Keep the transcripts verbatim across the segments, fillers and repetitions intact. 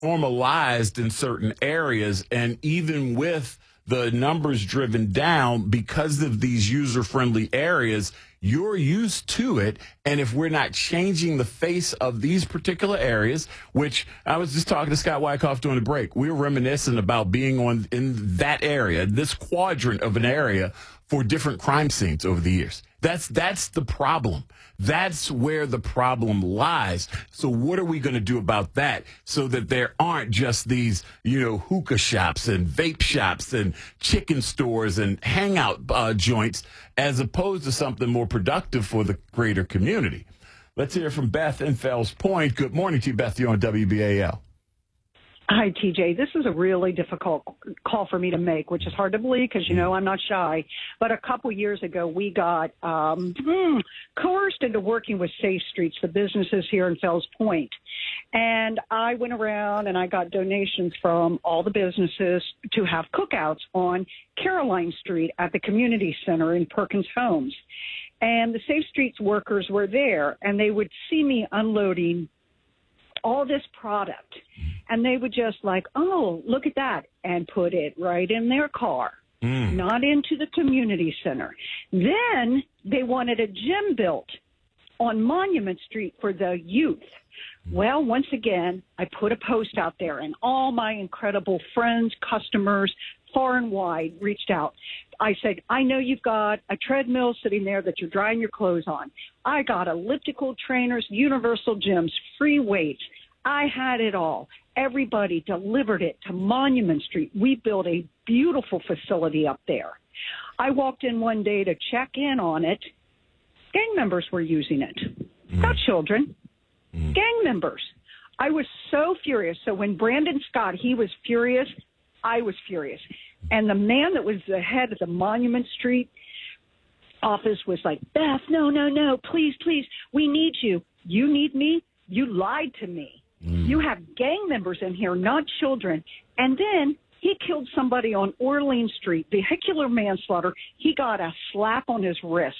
normalized in certain areas. And even with the numbers driven down because of these user-friendly areas, you're used to it. And if we're not changing the face of these particular areas, which I was just talking to Scott Wyckoff during the break, we were reminiscent about being on in that area, this quadrant of an area for different crime scenes over the years. That's that's the problem. That's where the problem lies. So what are we going to do about that so that there aren't just these, you know, hookah shops and vape shops and chicken stores and hangout uh, joints, as opposed to something more productive for the greater community? Let's hear from Beth in Fells Point. Good morning to you, Beth. You're on W B A L. Hi, T J. This is a really difficult call for me to make, which is hard to believe because, you know, I'm not shy. But a couple years ago, we got um, coerced into working with Safe Streets, the businesses here in Fells Point. And I went around and I got donations from all the businesses to have cookouts on Caroline Street at the community center in Perkins Homes. And the Safe Streets workers were there, and they would see me unloading all this product, and they would just like, oh, look at that, and put it right in their car, mm. not into the community center. Then they wanted a gym built on Monument Street for the youth. Well, once again, I put a post out there, and all my incredible friends, customers, far and wide, reached out. I said, I know you've got a treadmill sitting there that you're drying your clothes on. I got elliptical trainers, universal gyms, free weights. I had it all. Everybody delivered it to Monument Street. We built a beautiful facility up there. I walked in one day to check in on it. Gang members were using it, mm. not children. Mm. Gang members. I was so furious. So when Brandon Scott, he was furious, I was furious. And the man that was the head of the Monument Street office was like, Beth, no, no, no, please, please, we need you. You need me? You lied to me. Mm. You have gang members in here, not children. And then he killed somebody on Orleans Street, vehicular manslaughter. He got a slap on his wrist.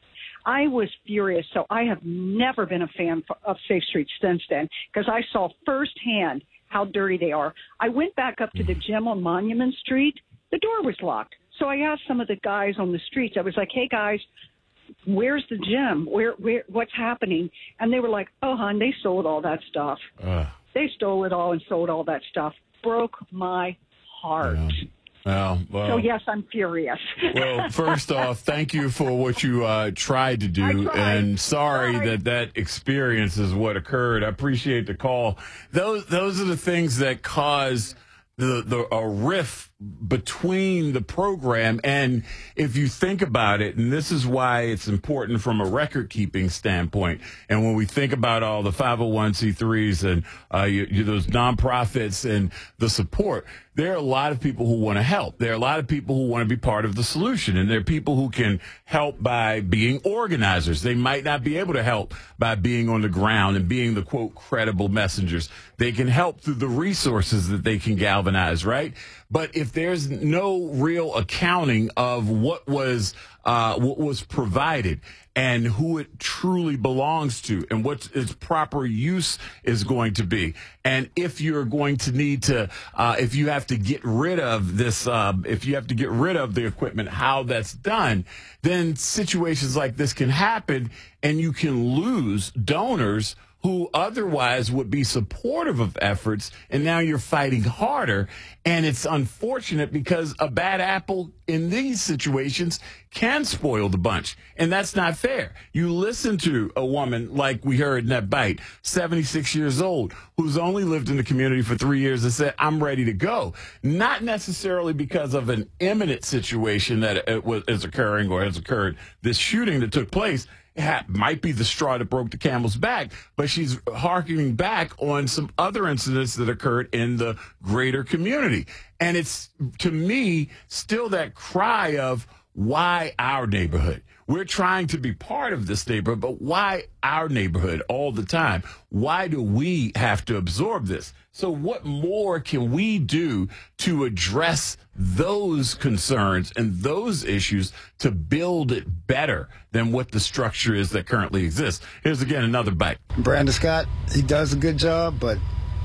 I was furious. So I have never been a fan of Safe Streets since then, because I saw firsthand how dirty they are. I went back up to the gym on Monument Street. The door was locked. So I asked some of the guys on the streets, I was like, hey, guys, where's the gym? Where, where, what's happening? And they were like, oh, hon, they sold all that stuff. Uh, they stole it all and sold all that stuff. Broke my heart. Yeah. Well, well, so, yes, I'm furious. Well, first off, thank you for what you uh, tried to do. Tried. And sorry Sorry. that that experience is what occurred. I appreciate the call. Those those are the things that cause the, the a rift between the program. And if you think about it, and this is why it's important from a record keeping standpoint, and when we think about all the five oh one c threes and uh, you, you, those nonprofits and the support, there are a lot of people who want to help. There are a lot of people who want to be part of the solution, and there are people who can help by being organizers. They might not be able to help by being on the ground and being the, quote, credible messengers. They can help through the resources that they can galvanize, right? But if there's no real accounting of what was uh, what was provided and who it truly belongs to and what its proper use is going to be, and if you're going to need to, uh, if you have to get rid of this, uh, if you have to get rid of the equipment, how that's done, then situations like this can happen, and you can lose donors who otherwise would be supportive of efforts, and now you're fighting harder. And it's unfortunate because a bad apple in these situations can spoil the bunch, and that's not fair. You listen to a woman like we heard in that bite, seventy-six years old, who's only lived in the community for three years and said, I'm ready to go. Not necessarily because of an imminent situation that is occurring or has occurred, this shooting that took place. It might be the straw that broke the camel's back, but she's harkening back on some other incidents that occurred in the greater community. And it's, to me, still that cry of why our neighborhood? We're trying to be part of this neighborhood, but why our neighborhood all the time? Why do we have to absorb this? So what more can we do to address those concerns and those issues to build it better than what the structure is that currently exists? Here's again another bite. Brandon Scott, he does a good job, but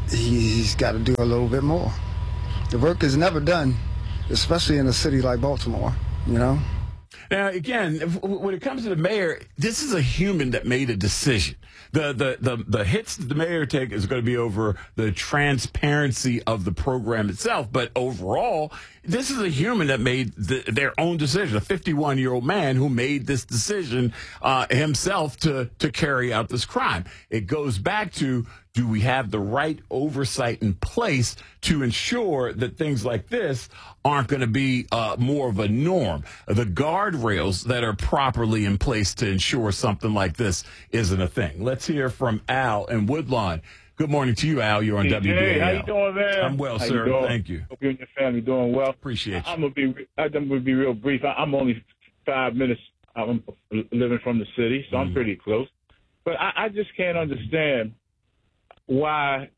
he's got to do a little bit more. The work is never done, especially in a city like Baltimore, you know? Now, again, when it comes to the mayor, this is a human that made a decision. The, the, the, the hits that the mayor take is going to be over the transparency of the program itself. But overall, this is a human that made the, their own decision, a fifty-one-year-old man who made this decision uh, himself to, to carry out this crime. It goes back to, do we have the right oversight in place to ensure that things like this aren't going to be uh, more of a norm? The guardrails that are properly in place to ensure something like this isn't a thing. Let's hear from Al in Woodlawn. Good morning to you, Al. You're on Hey, W B A L. Jay, how you doing, man? I'm well, How you sir. doing? Thank you. Hope you and your family doing well. Appreciate you. I'm gonna be. I'm gonna be real brief. I, I'm only five minutes. I'm living from the city, so I'm Mhm. pretty close. But I, I just can't understand why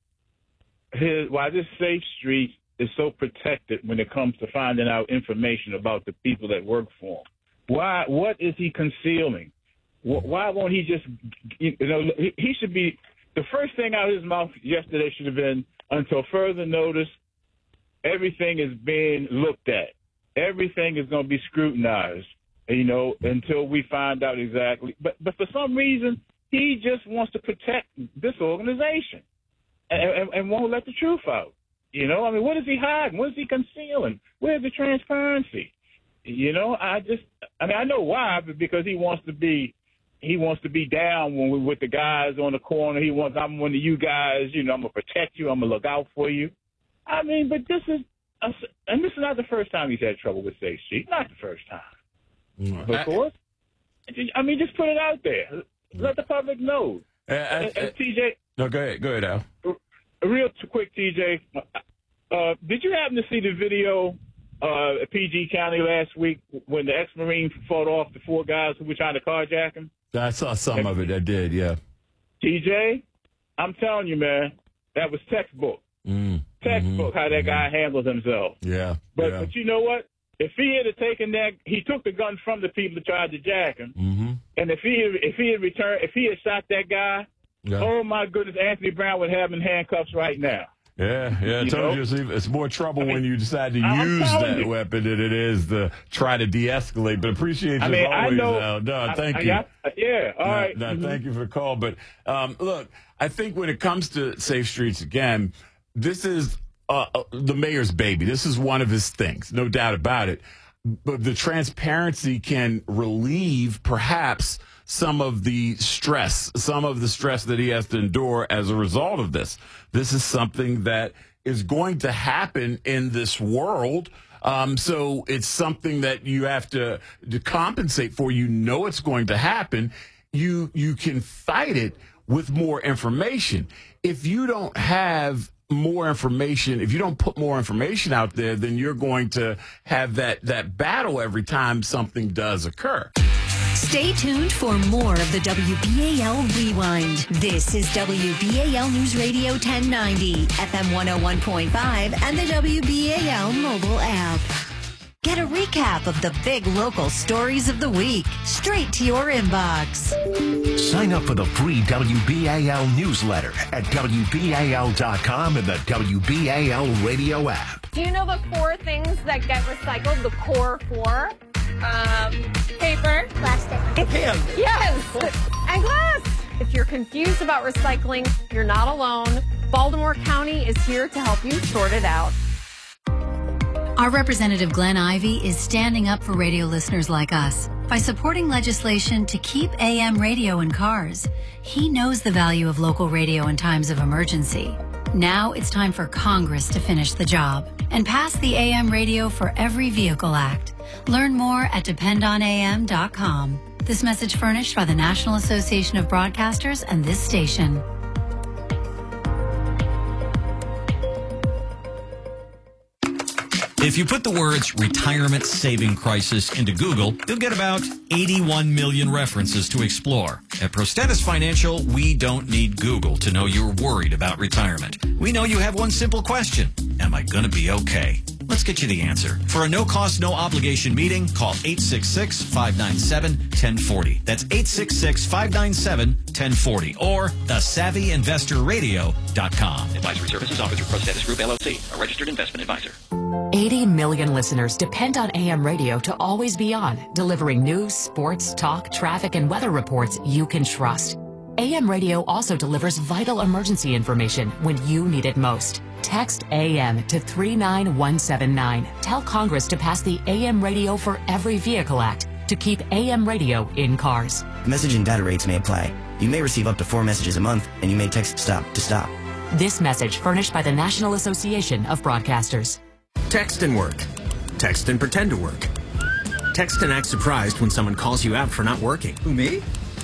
his why this Safe Street is so protected when it comes to finding out information about the people that work for him. Why? What is he concealing? Wh- Why won't he just? You know, he, he should be. The first thing out of his mouth yesterday should have been, until further notice, everything is being looked at. Everything is going to be scrutinized, you know, until we find out exactly. But but for some reason, he just wants to protect this organization and, and, and won't let the truth out. You know, I mean, what is he hiding? What is he concealing? Where's the transparency? You know, I just, I mean, I know why, but because he wants to be, he wants to be down when we with the guys on the corner. He wants, I'm one of you guys, you know, I'm going to protect you. I'm going to look out for you. I mean, but this is, a, and this is not the first time he's had trouble with Safe Street. Not the first time. Mm. Of course. I mean, just put it out there. Let the public know. Uh, uh, and, and uh, T J. no, go ahead. Go ahead, Al. Real quick, T J. Uh, did you happen to see the video uh, at P G County last week when the ex-Marine fought off the four guys who were trying to carjack him? I saw some of it. I did, yeah. T J, I'm telling you, man, that was textbook. Mm. Textbook Mm-hmm. how that Mm-hmm. guy handled himself. Yeah. But yeah. but you know what? If he had taken that, he took the gun from the people that tried to jack him. Mm-hmm. And if he if he had returned, if he had shot that guy, Yeah. oh my goodness, Anthony Brown would have him in handcuffs right now. Yeah, yeah, I You told know? you it's, even- it's more trouble I mean, when you decide to I'm use telling that you. weapon than it is to try to de-escalate. But appreciate you I mean, as I always, know. Al. No, I- thank I- you. I- yeah, all no, right. no, Mhm. thank you for the call. But um, look, I think when it comes to Safe Streets, again, this is uh, uh, the mayor's baby. This is one of his things, no doubt about it. But the transparency can relieve, perhaps, some of the stress, some of the stress that he has to endure as a result of this. This is something that is going to happen in this world. Um, so it's something that you have to, to compensate for. You know it's going to happen. You you can fight it with more information. If you don't have more information, if you don't put more information out there, then you're going to have that that battle every time something does occur. Stay tuned for more of the W B A L Rewind. This is W B A L News Radio ten ninety, F M one oh one point five, and the W B A L mobile app. Get a recap of the big local stories of the week straight to your inbox. Sign up for the free W B A L newsletter at W B A L dot com and the W B A L radio app. Do you know the four things that get recycled? The core four? Um, paper. Plastic. And Yes! And glass! If you're confused about recycling, you're not alone. Baltimore County is here to help you sort it out. Our representative Glenn Ivey is standing up for radio listeners like us by supporting legislation to keep A M radio in cars. He knows the value of local radio in times of emergency. Now it's time for Congress to finish the job and pass the A M Radio for Every Vehicle Act. Learn more at depend on A M dot com. This message furnished by the National Association of Broadcasters and this station. If you put the words retirement saving crisis into Google, you'll get about eighty-one million references to explore. At Prostentis Financial, we don't need Google to know you're worried about retirement. We know you have one simple question. Am I going to be okay? Let's let's get you the answer. For a no-cost, no-obligation meeting, call eight six six, five nine seven, one zero four zero. That's eight six six, five nine seven, one zero four zero. Or the savvy investor radio dot com. Advisory services offered through ProStatus Group, L L C, a registered investment advisor. eighty million listeners depend on A M radio to always be on, delivering news, sports, talk, traffic, and weather reports you can trust. A M radio also delivers vital emergency information when you need it most. Text A M to three nine one seven nine. Tell Congress to pass the A M Radio for Every Vehicle Act to keep A M radio in cars. Message and data rates may apply. You may receive up to four messages a month, and you may text STOP to stop. This message furnished by the National Association of Broadcasters. Text and work. Text and pretend to work. Text and act surprised when someone calls you out for not working. Who, me?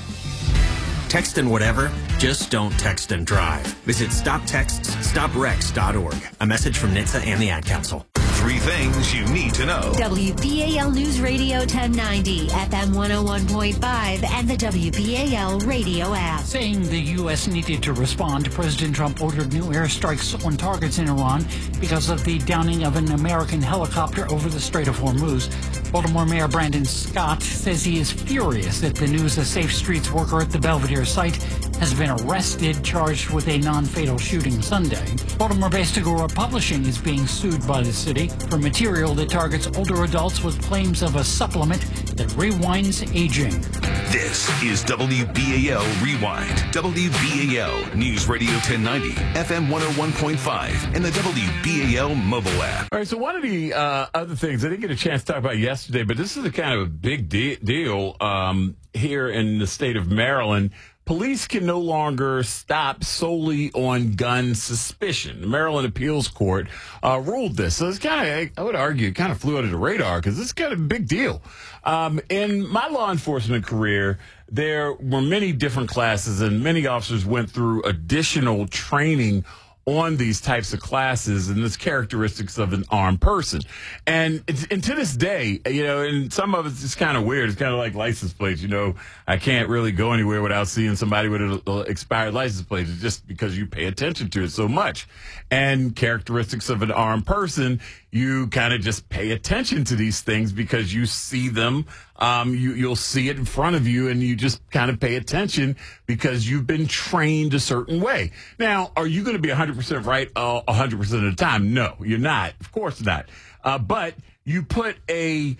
Text and whatever, just don't text and drive. Visit stop texts stop wrecks dot org. A message from N H T S A and the Ad Council. Three things you need to know. W B A L News Radio ten ninety, F M one oh one point five, and the W B A L radio app. Saying the U S needed to respond, President Trump ordered new airstrikes on targets in Iran because of the downing of an American helicopter over the Strait of Hormuz. Baltimore Mayor Brandon Scott says he is furious that the news a Safe Streets worker at the Belvedere site has been arrested, charged with a non-fatal shooting Sunday. Baltimore-based Agora Publishing is being sued by the city for material that targets older adults with claims of a supplement that rewinds aging. This is W B A L Rewind. W B A L News Radio ten ninety, F M one oh one point five, and the W B A L mobile app. All right, so one of the uh, other things I didn't get a chance to talk about yesterday, but this is a kind of a big de- deal um, here in the state of Maryland. Police can no longer stop solely on gun suspicion. The Maryland Appeals Court uh, ruled this. So it's kind of, I would argue, it kind of flew under the radar because it's kind of a big deal. Um, in my law enforcement career, there were many different classes and many officers went through additional training on these types of classes and the characteristics of an armed person. And, and to this day, you know, and some of it's just kind of weird. It's kind of like license plates. You know, I can't really go anywhere without seeing somebody with an expired license plate. It's just because you pay attention to it so much. And characteristics of an armed person, you kind of just pay attention to these things because you see them. Um, you, you'll see it in front of you and you just kind of pay attention because you've been trained a certain way. Now, are you going to be one hundred percent right uh, one hundred percent of the time? No, you're not. Of course not. Uh, but you put a,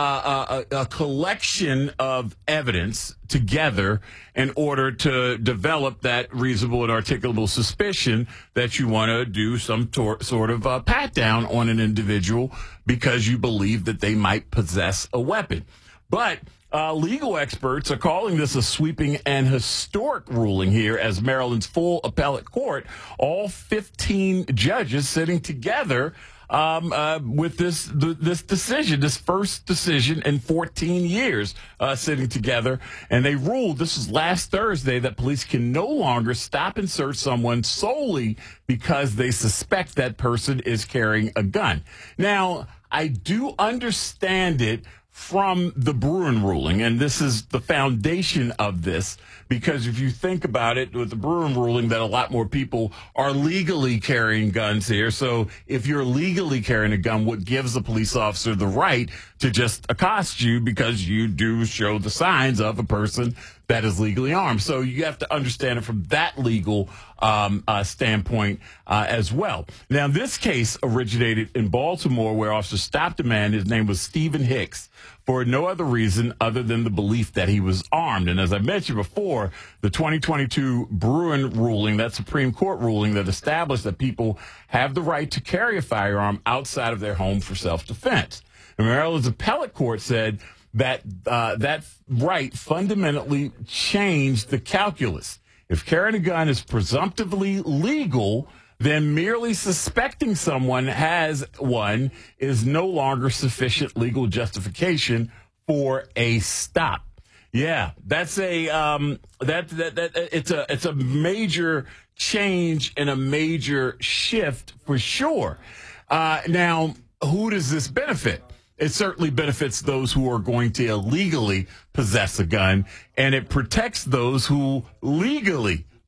uh, a, a collection of evidence together in order to develop that reasonable and articulable suspicion that you want to do some tor- sort of uh, pat down on an individual because you believe that they might possess a weapon. But uh, legal experts are calling this a sweeping and historic ruling here as Maryland's full appellate court, all fifteen judges sitting together um, uh, with this th- this decision, this first decision in fourteen years uh, sitting together. And they ruled, this was last Thursday, that police can no longer stop and search someone solely because they suspect that person is carrying a gun. Now, I do understand it from the Bruen ruling, and this is the foundation of this, because if you think about it, with the Bruen ruling, that a lot more people are legally carrying guns here. So if you're legally carrying a gun, what gives a police officer the right to just accost you because you do show the signs of a person that is legally armed? So you have to understand it from that legal um, uh, standpoint uh, as well. Now, this case originated in Baltimore, where officers stopped a man. His name was Stephen Hicks, for no other reason other than the belief that he was armed. And as I mentioned before, the twenty twenty-two Bruen ruling, that Supreme Court ruling that established that people have the right to carry a firearm outside of their home for self-defense. And Maryland's appellate court said that uh, that right fundamentally changed the calculus. If carrying a gun is presumptively legal, then merely suspecting someone has one is no longer sufficient legal justification for a stop. Yeah, that's a um, that, that that it's a it's a major change and a major shift for sure. Uh, now, who does this benefit? It certainly benefits those who are going to illegally possess a gun, and it protects those who legally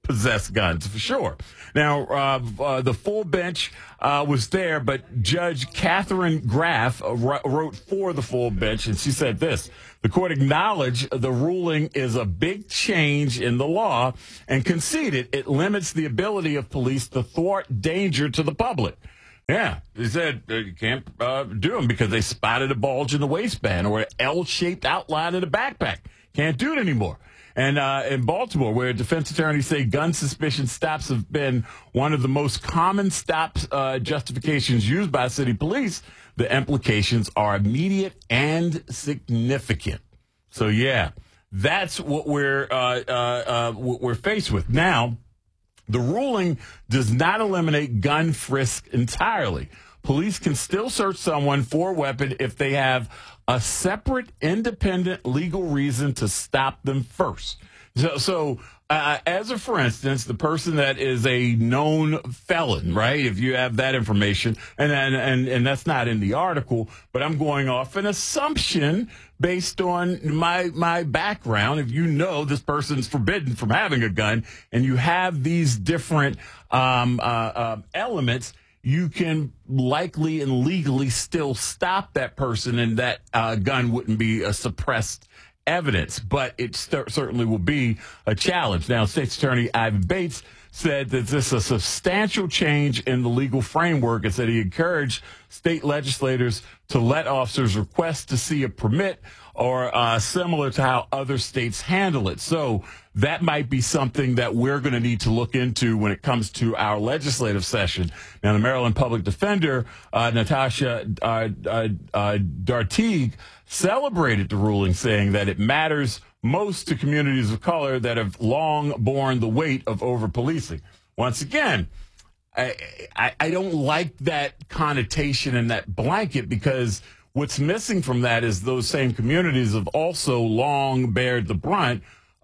possess guns, for sure. Now, uh, uh, the full bench uh, was there, but Judge Catherine Graff uh, wrote for the full bench, and she said this: the court acknowledged the ruling is a big change in the law and conceded it limits the ability of police to thwart danger to the public. Yeah, they said uh, you can't uh, do them because they spotted a bulge in the waistband or an L-shaped outline in the backpack. Can't do it anymore. And uh, in Baltimore, where defense attorneys say gun suspicion stops have been one of the most common stop uh, justifications used by city police, the implications are immediate and significant. So, yeah, that's what we're uh, uh, uh, what we're faced with. Now, the ruling does not eliminate gun frisk entirely. Police can still search someone for a weapon if they have a separate, independent legal reason to stop them first. So, so uh, as a for instance, the person that is a known felon, right? If you have that information, and and and, and that's not in the article, but I'm going off an assumption based on my my background. If you know this person's forbidden from having a gun, and you have these different um, uh, uh, elements, you can likely and legally still stop that person, and that uh, gun wouldn't be a suppressed evidence, but it st- certainly will be a challenge. Now, State's Attorney Ivan Bates said that this is a substantial change in the legal framework and said he encouraged state legislators to let officers request to see a permit or uh, similar to how other states handle it. So that might be something that we're going to need to look into when it comes to our legislative session. Now, the Maryland Public Defender, uh, Natasha uh, uh, uh, Dartigue, celebrated the ruling, saying that it matters most to communities of color that have long borne the weight of over-policing. Once again, I, I, I don't like that connotation and that blanket, because what's missing from that is those same communities have also long bared the brunt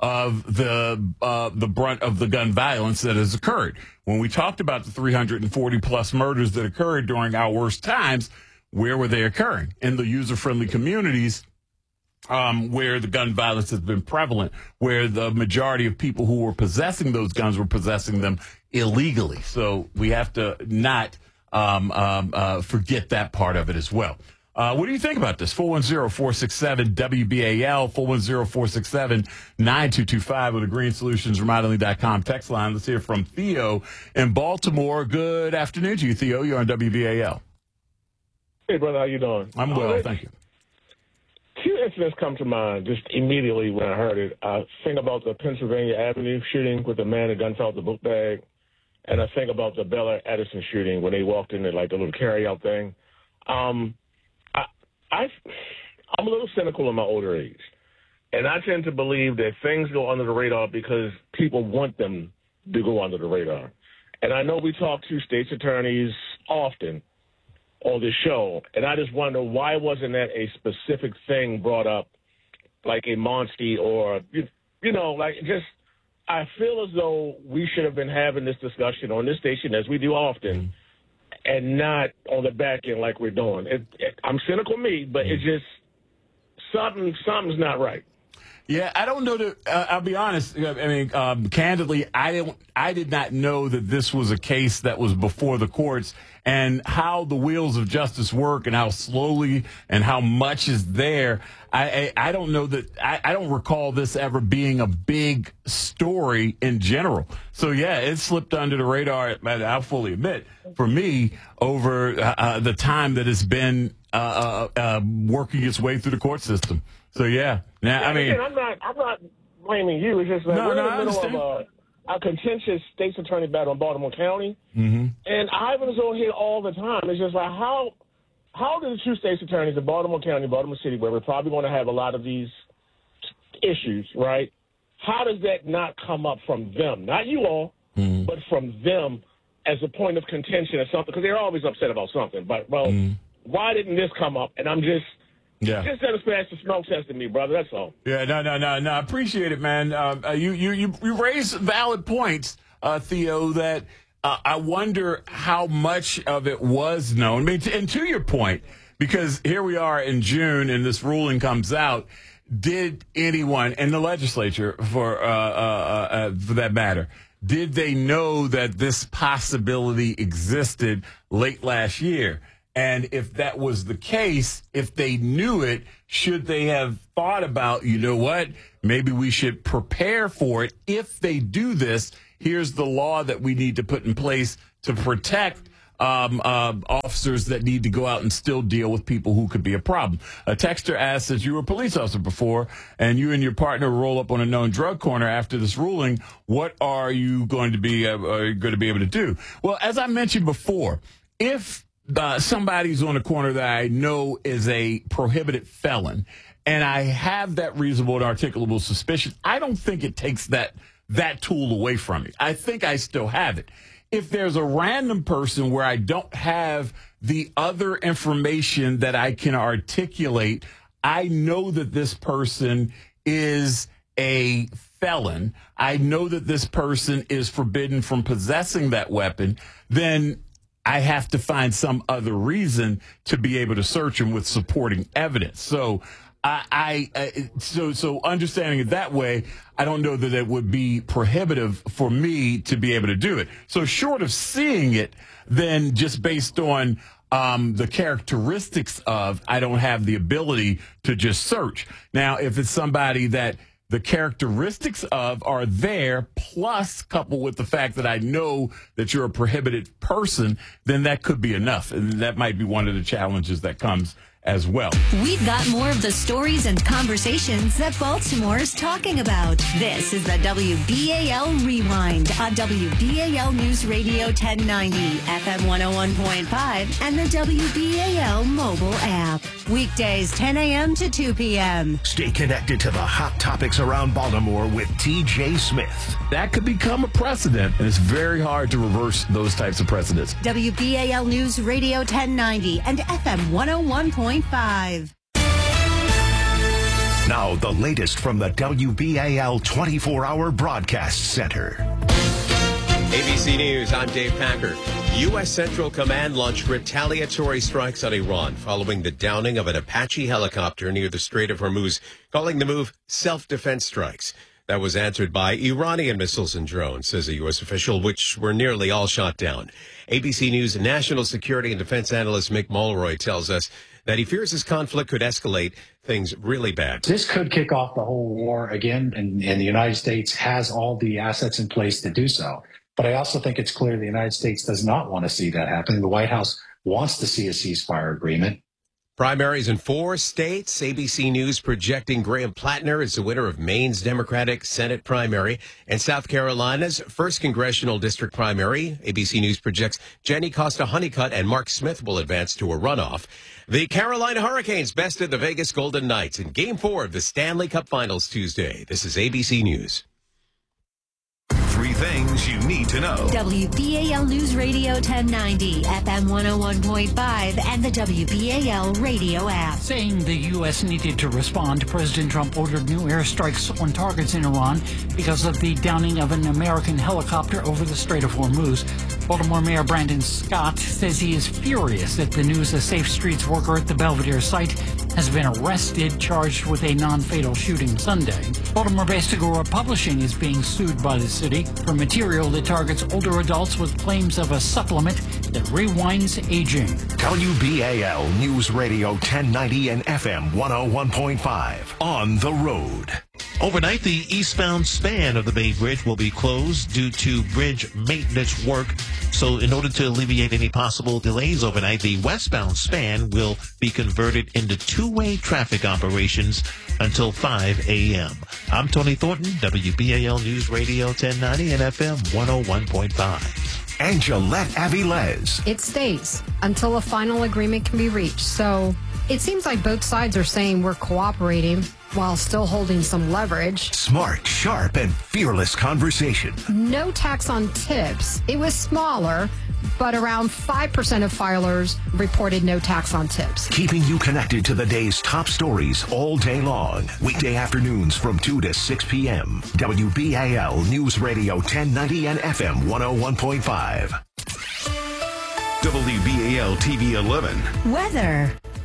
of the uh, the brunt of the gun violence that has occurred. When we talked about the three hundred forty plus murders that occurred during our worst times, where were they occurring? In the user-friendly communities um, where the gun violence has been prevalent, where the majority of people who were possessing those guns were possessing them illegally. So we have to not um, um, uh, forget that part of it as well. Uh, what do you think about this? four one zero, four six seven, W B A L, four one zero, four six seven, nine two two five with the green solutions remodeling dot com text line. Let's hear from Theo in Baltimore. Good afternoon to you, Theo. You're on W B A L. Hey, brother, how you doing? I'm well, uh, thank you. Two incidents come to mind just immediately when I heard it. I think about the Pennsylvania Avenue shooting with the man that gunned out the book bag, and I think about the Bel Air Edison shooting when they walked in at, like, the little carry-out thing. Um, I, I, I'm a little cynical in my older age, and I tend to believe that things go under the radar because people want them to go under the radar. And I know we talk to state's attorneys often on this show, and I just wonder, why wasn't that a specific thing brought up, like a Monsky or, you, you know, like just, I feel as though we should have been having this discussion on this station, as we do often, and not on the back end like we're doing. It, it, I'm cynical, me, but it's just, something, something's not right. Yeah, I don't know that, uh, I'll be honest. I mean, um, candidly, I don't, I did not know that this was a case that was before the courts, and how the wheels of justice work and how slowly and how much is there. I, I, I don't know that, I, I don't recall this ever being a big story in general. So, yeah, it slipped under the radar, I'll fully admit, for me, over uh, the time that it's been uh, uh, uh, working its way through the court system. So, yeah. Now, I mean, again, I'm not, I'm not blaming you. It's just that no, we're no, in the middle of a, a contentious state's attorney battle in Baltimore County, mm-hmm. and Ivan's on here all the time. It's just like, how, how do the two state's attorneys in Baltimore County, Baltimore City, where we're probably going to have a lot of these issues, right? How does that not come up from them, not you all, mm-hmm. but from them as a point of contention or something? Because they're always upset about something. But well, mm-hmm. why didn't this come up? And I'm just. Yeah. Just let us pass the smoke test to me, brother. That's all. Yeah, no, no, no, no. I appreciate it, man. Uh, you, you, you, you raise valid points, uh, Theo, that uh, I wonder how much of it was known. I mean, t- and to your point, because here we are in June and this ruling comes out, did anyone in the legislature, for, uh, uh, uh, for that matter, did they know that this possibility existed late last year? And if that was the case, if they knew it, should they have thought about, you know what, maybe we should prepare for it. If they do this, here's the law that we need to put in place to protect Um, uh, officers that need to go out and still deal with people who could be a problem. A texter asks, since you were a police officer before and you and your partner roll up on a known drug corner after this ruling, what are you going to be uh, are going to be able to do? Well, as I mentioned before, if uh, somebody's on a corner that I know is a prohibited felon and I have that reasonable and articulable suspicion, I don't think it takes that that tool away from me. I think I still have it. If there's a random person where I don't have the other information that I can articulate, I know that this person is a felon, I know that this person is forbidden from possessing that weapon, then I have to find some other reason to be able to search him with supporting evidence. So I, I, I so so understanding it that way, I don't know that it would be prohibitive for me to be able to do it. So short of seeing it, then just based on um, the characteristics of, I don't have the ability to just search. Now, if it's somebody that the characteristics of are there, plus coupled with the fact that I know that you're a prohibited person, then that could be enough. And that might be one of the challenges that comes as well. We've got more of the stories and conversations that Baltimore is talking about. This is the W B A L Rewind on W B A L News Radio ten ninety, F M one oh one point five, and the W B A L mobile app. Weekdays ten a.m. to two p.m. Stay connected to the hot topics around Baltimore with T J Smith. That could become a precedent, and it's very hard to reverse those types of precedents. W B A L News Radio ten ninety and F M one oh one point five. Now, the latest from the W B A L twenty-four hour Broadcast Center. A B C News, I'm Dave Packer. U S. Central Command launched retaliatory strikes on Iran following the downing of an Apache helicopter near the Strait of Hormuz, calling the move self-defense strikes. That was answered by Iranian missiles and drones, says a U S official, which were nearly all shot down. A B C News national security and defense analyst Mick Mulroy tells us that he fears this conflict could escalate things really bad. This could kick off the whole war again, and, and the United States has all the assets in place to do so. But I also think it's clear the United States does not want to see that happen. The White House wants to see a ceasefire agreement. Primaries in four states. A B C News projecting Graham Plattner as the winner of Maine's Democratic Senate primary and South Carolina's first congressional district primary. A B C News projects Jenny Costa Honeycutt and Mark Smith will advance to a runoff. The Carolina Hurricanes bested the Vegas Golden Knights in Game four of the Stanley Cup Finals Tuesday. This is A B C News. Three things you need to know. W B A L News Radio ten ninety, F M one oh one point five, and the W B A L radio app. Saying the U S needed to respond, President Trump ordered new airstrikes on targets in Iran because of the downing of an American helicopter over the Strait of Hormuz. Baltimore Mayor Brandon Scott says he is furious at the news a Safe Streets worker at the Belvedere site has been arrested, charged with a non-fatal shooting Sunday. Baltimore-based Agora Publishing is being sued by the city for material that targets older adults with claims of a supplement that rewinds aging. W B A L News Radio ten ninety and F M one oh one point five. On the road. Overnight, the eastbound span of the Bay Bridge will be closed due to bridge maintenance work. So in order to alleviate any possible delays overnight, the westbound span will be converted into two-way traffic operations until five a.m. I'm Tony Thornton, W B A L News Radio ten ninety and F M one oh one point five. And Gillette Avilés. It stays until a final agreement can be reached. So it seems like both sides are saying we're cooperating while still holding some leverage. Smart, sharp, and fearless conversation. No tax on tips. It was smaller, but around five percent of filers reported no tax on tips. Keeping you connected to the day's top stories all day long. Weekday afternoons from two to six p.m. W B A L News Radio ten ninety and F M one oh one point five. W B A L T V eleven. Weather.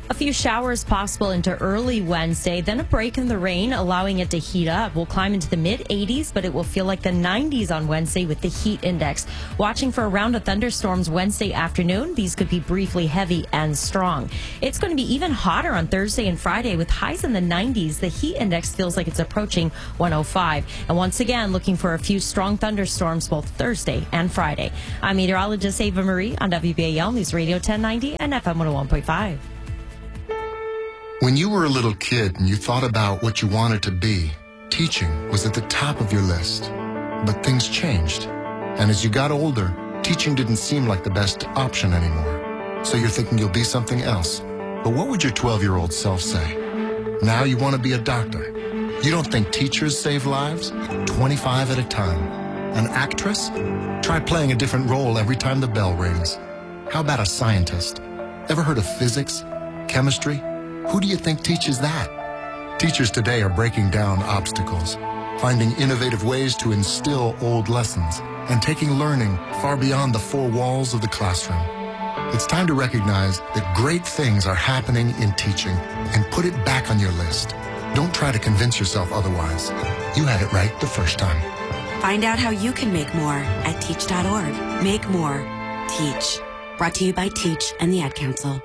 A few showers possible into early Wednesday, then a break in the rain, allowing it to heat up. We'll climb into the mid eighties, but it will feel like the nineties on Wednesday with the heat index. Watching for a round of thunderstorms Wednesday afternoon. These could be briefly heavy and strong. It's going to be even hotter on Thursday and Friday with highs in the nineties. The heat index feels like it's approaching one oh five. And once again, looking for a few strong thunderstorms both Thursday and Friday. I'm meteorologist Ava Marie on W B A L News Radio ten ninety and F M one oh one point five. When you were a little kid and you thought about what you wanted to be, teaching was at the top of your list. But things changed. And as you got older, teaching didn't seem like the best option anymore. So you're thinking you'll be something else. But what would your twelve-year-old self say? Now you want to be a doctor. You don't think teachers save lives? twenty-five at a time. An actress? Try playing a different role every time the bell rings. How about a scientist? Ever heard of physics? Chemistry? Who do you think teaches that? Teachers today are breaking down obstacles, finding innovative ways to instill old lessons, and taking learning far beyond the four walls of the classroom. It's time to recognize that great things are happening in teaching and put it back on your list. Don't try to convince yourself otherwise. You had it right the first time. Find out how you can make more at teach dot org. Make more. Teach. Brought to you by Teach and the Ad Council.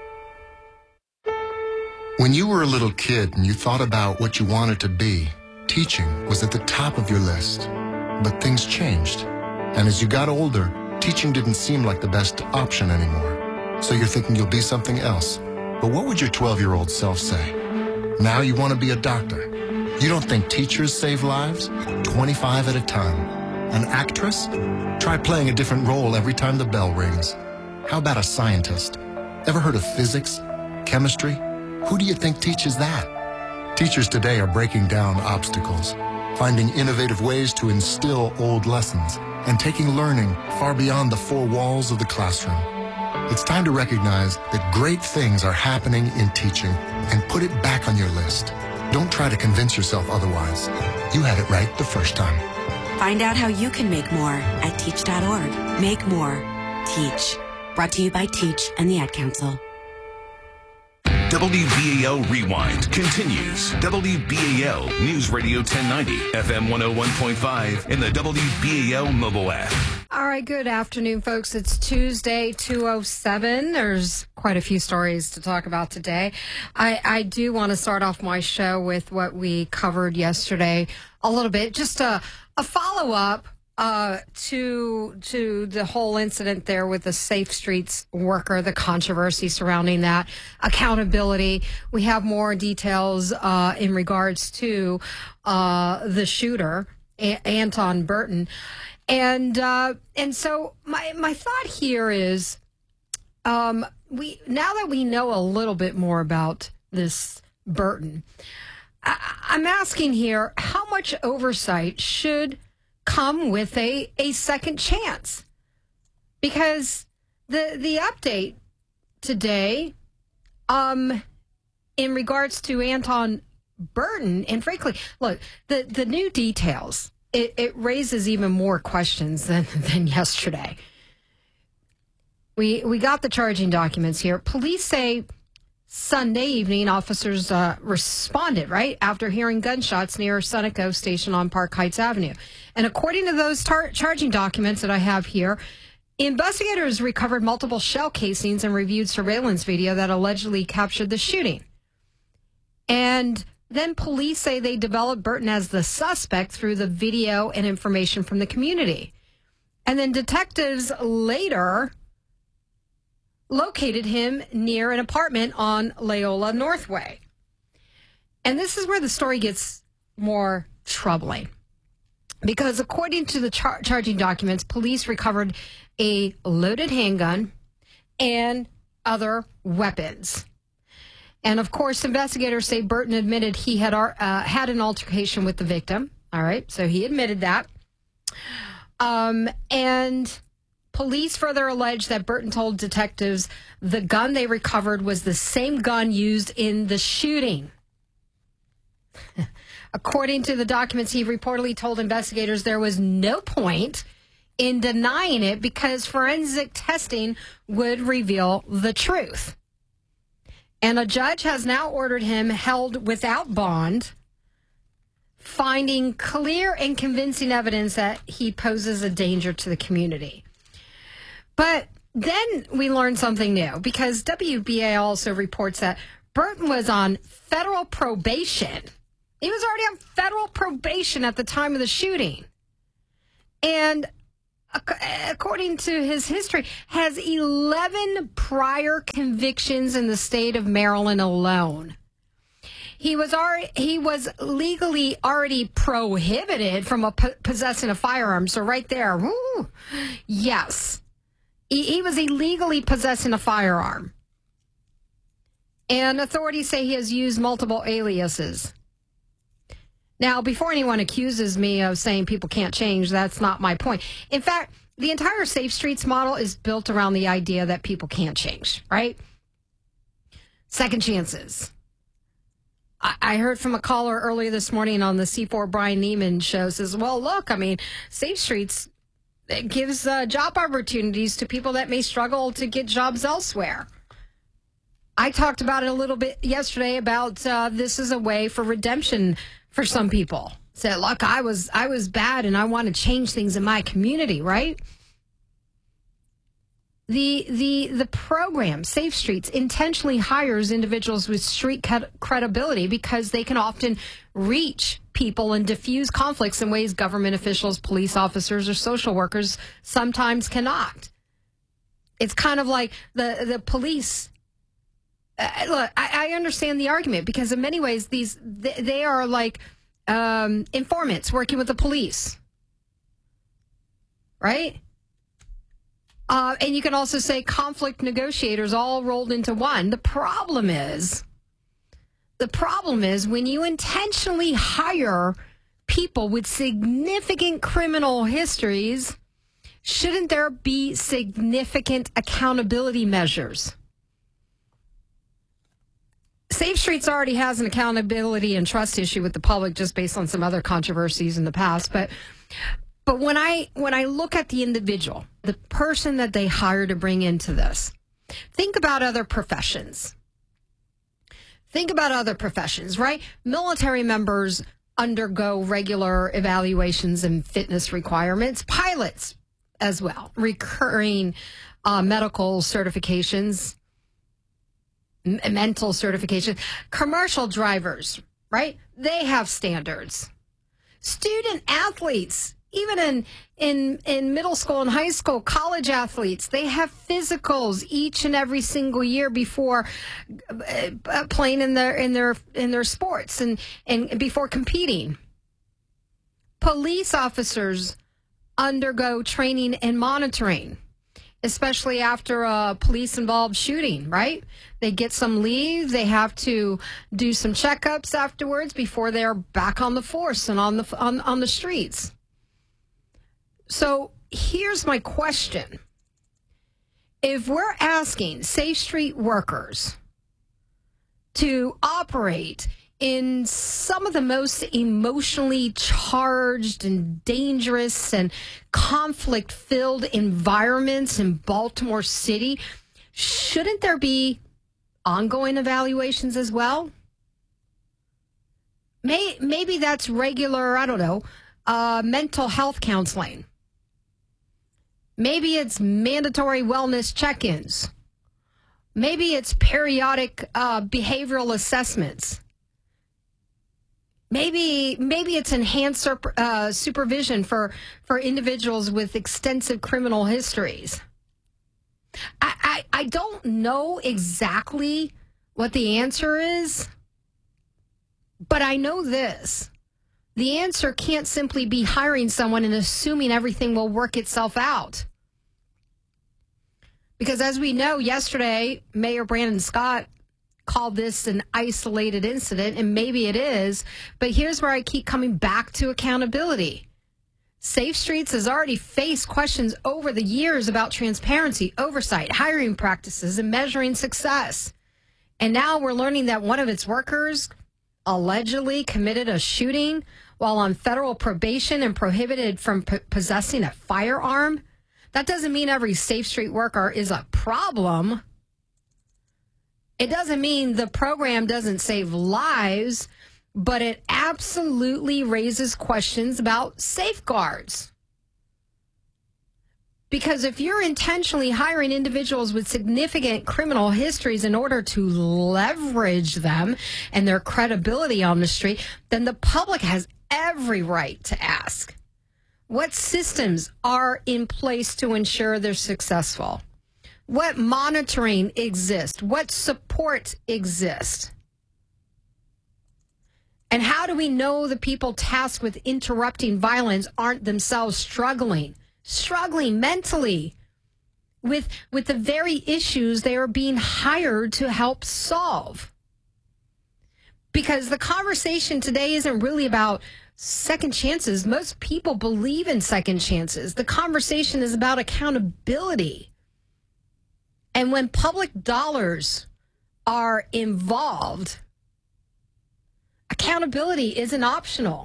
When you were a little kid and you thought about what you wanted to be, teaching was at the top of your list. But things changed. And as you got older, teaching didn't seem like the best option anymore. So you're thinking you'll be something else. But what would your twelve-year-old self say? Now you want to be a doctor. You don't think teachers save lives? twenty-five at a time. An actress? Try playing a different role every time the bell rings. How about a scientist? Ever heard of physics? Chemistry? Who do you think teaches that? Teachers today are breaking down obstacles, finding innovative ways to instill old lessons, and taking learning far beyond the four walls of the classroom. It's time to recognize that great things are happening in teaching and put it back on your list. Don't try to convince yourself otherwise. You had it right the first time. Find out how you can make more at teach dot org. Make more. Teach. Brought to you by Teach and the Ad Council. W B A L Rewind continues. W B A L News Radio ten ninety, F M one oh one point five, and the W B A L mobile app. All right, good afternoon, folks. It's Tuesday, two oh seven. There's quite a few stories to talk about today. I, I do want to start off my show with what we covered yesterday a little bit, just a, a follow-up uh, to to the whole incident there with the Safe Streets worker, the controversy surrounding that, accountability. We have more details uh, in regards to uh, the shooter, A- Anton Burton. And uh, and so my my thought here is, um, we now that we know a little bit more about this Burton, I, I'm asking here, how much oversight should come with a, a second chance? Because the the update today, um, in regards to Anton Burton, and frankly, look, the, the new details, it, it raises even more questions than, than yesterday. We we got the charging documents here. Police say Sunday evening, officers uh, responded, right, after hearing gunshots near Sunoco Station on Park Heights Avenue. And according to those tar- charging documents that I have here, investigators recovered multiple shell casings and reviewed surveillance video that allegedly captured the shooting. And then police say they developed Burton as the suspect through the video and information from the community. And then detectives later located him near an apartment on Loyola Northway. And this is where the story gets more troubling. Because according to the char- charging documents, police recovered a loaded handgun and other weapons. And of course, investigators say Burton admitted he had uh, had an altercation with the victim. All right, so he admitted that. Um, and police further allege that Burton told detectives the gun they recovered was the same gun used in the shooting. According to the documents, he reportedly told investigators there was no point in denying it because forensic testing would reveal the truth. And a judge has now ordered him held without bond, finding clear and convincing evidence that he poses a danger to the community. But then we learned something new, because W B A also reports that Burton was on federal probation. He was already on federal probation at the time of the shooting. And according to his history, has eleven prior convictions in the state of Maryland alone. He was already, he was legally already prohibited from a, possessing a firearm. So right there, woo, yes, he, he was illegally possessing a firearm. And authorities say he has used multiple aliases. Now, before anyone accuses me of saying people can't change, that's not my point. In fact, the entire Safe Streets model is built around the idea that people can't change, right? Second chances. I, I heard from a caller earlier this morning on the C four Brian Neiman show, says, well, look, I mean, Safe Streets it gives uh, job opportunities to people that may struggle to get jobs elsewhere. I talked about it a little bit yesterday about uh, this is a way for redemption for some people. Said, look, I was I was bad and I want to change things in my community, right? The the the program, Safe Streets, intentionally hires individuals with street credibility because they can often reach people and diffuse conflicts in ways government officials, police officers, or social workers sometimes cannot. It's kind of like the, the police. Uh, look, I, I understand the argument because in many ways these they, they are like um, informants working with the police, right? Uh, and you can also say conflict negotiators all rolled into one. The problem is, the problem is when you intentionally hire people with significant criminal histories, shouldn't there be significant accountability measures? Safe Streets already has an accountability and trust issue with the public just based on some other controversies in the past. But but when I when I look at the individual, the person that they hire to bring into this, think about other professions. Think about other professions, right? Military members undergo regular evaluations and fitness requirements. Pilots as well, recurring uh, medical certifications, mental certification. Commercial drivers, right? They have standards. Student athletes, even in in in middle school and high school, college athletes, they have physicals each and every single year before uh, playing in their in their in their sports and and before competing. Police officers undergo training and monitoring, especially after a police-involved shooting, right? They get some leave. They have to do some checkups afterwards before they're back on the force and on the on, on the streets. So here's my question. If we're asking Safe Street workers to operate in some of the most emotionally charged and dangerous and conflict-filled environments in Baltimore City, shouldn't there be ongoing evaluations as well? May, maybe that's regular, I don't know, uh, mental health counseling. Maybe it's mandatory wellness check-ins. Maybe it's periodic uh, behavioral assessments. Maybe maybe it's enhanced uh, supervision for, for individuals with extensive criminal histories. I, I, I don't know exactly what the answer is, but I know this. The answer can't simply be hiring someone and assuming everything will work itself out. Because as we know, yesterday, Mayor Brandon Scott called this an isolated incident, and maybe it is, but here's where I keep coming back to accountability. Safe Streets has already faced questions over the years about transparency, oversight, hiring practices, and measuring success. And now we're learning that one of its workers allegedly committed a shooting while on federal probation and prohibited from p- possessing a firearm. That doesn't mean every Safe Street worker is a problem. It doesn't mean the program doesn't save lives, but it absolutely raises questions about safeguards. Because if you're intentionally hiring individuals with significant criminal histories in order to leverage them and their credibility on the street, then the public has every right to ask, what systems are in place to ensure they're successful? What monitoring exists? What support exists? And how do we know the people tasked with interrupting violence aren't themselves struggling, struggling mentally with, with the very issues they are being hired to help solve? Because the conversation today isn't really about second chances. Most people believe in second chances. The conversation is about accountability. And when public dollars are involved, accountability isn't optional.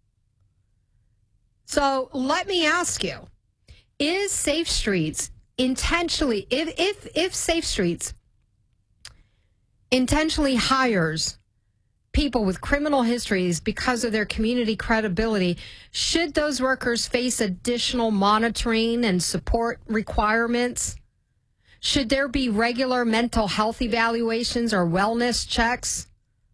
So let me ask you, is Safe Streets intentionally, if, if, if Safe Streets intentionally hires people with criminal histories because of their community credibility, should those workers face additional monitoring and support requirements? Should there be regular mental health evaluations or wellness checks?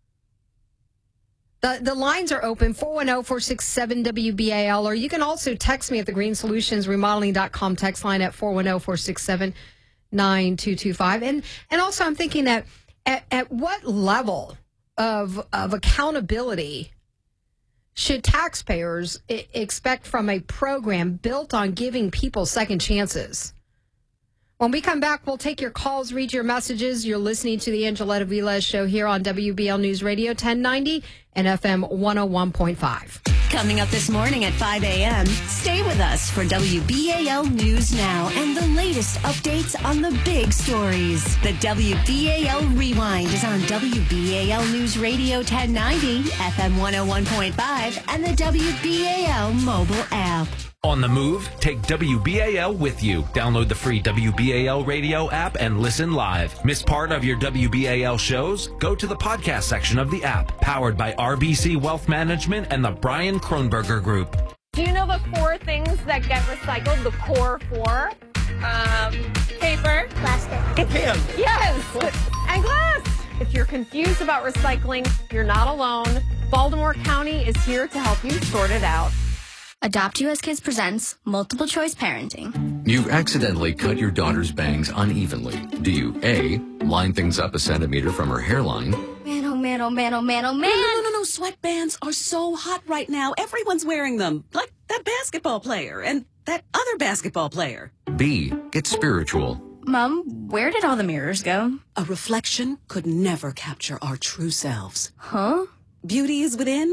The the lines are open, four one zero, four six seven, W B A L, or you can also text me at the green solutions remodeling dot com text line at four one zero, four six seven, nine two two five. And and also I'm thinking that at, at what level of of accountability should taxpayers I- expect from a program built on giving people second chances? When we come back, we'll take your calls, read your messages. You're listening to the Angeletta Vilez Show here on W B L News Radio ten ninety and F M one oh one point five. Coming up this morning at five a.m., stay with us for W B A L News Now and the latest updates on the big stories. The W B A L Rewind is on W B A L News Radio ten ninety, F M one oh one point five, and the W B A L mobile app. On the move, take W B A L with you. Download the free W B A L radio app and listen live. Miss part of your W B A L shows? Go to the podcast section of the app, powered by R B C Wealth Management and the Brian Kronberger Group. Do you know the four things that get recycled? The core four? Um, paper. Plastic. Can. Yes. And glass. If you're confused about recycling, you're not alone. Baltimore County is here to help you sort it out. Adopt U S Kids presents Multiple Choice Parenting. You've accidentally cut your daughter's bangs unevenly. Do you A, line things up a centimeter from her hairline? Man, oh man, oh man, oh man, oh man. No, no, no, no. Sweatbands are so hot right now. Everyone's wearing them. Like that basketball player and that other basketball player. B, get spiritual. Mom, where did all the mirrors go? A reflection could never capture our true selves. Huh? Beauty is within.